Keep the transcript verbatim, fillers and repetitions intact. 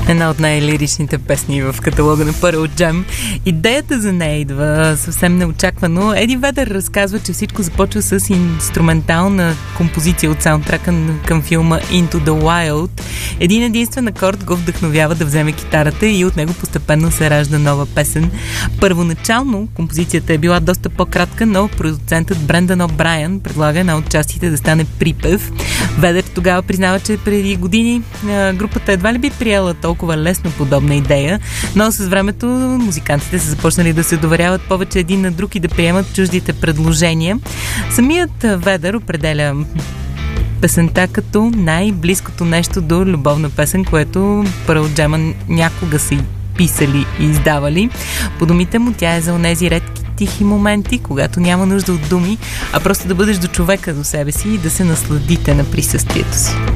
Една от най-лиричните песни в каталога на Pearl Jam. Идеята за нея идва съвсем неочаквано. Еди Ведър разказва, че всичко започва с инструментална композиция от саундтрака към филма Into the Wild. Един единствен акорд го вдъхновява да вземе китарата и от него постепенно се ражда нова песен. Първоначално композицията е била доста по-кратка, но продуцентът Брендан О'Брайен предлага една от частите да стане припев. Ведър тогава признава, че преди години групата едва ли би приела толкова лесно подобна идея, но с времето музикантите са започнали да се доверяват повече един на друг и да приемат чуждите предложения. Самият Ведър определя песента като най-близкото нещо до любовна песен, което Pearl Jam някога са писали и издавали. По думите му тя е за онези редки тихи моменти, когато няма нужда от думи, а просто да бъдеш до човека, до себе си и да се насладите на присъствието си.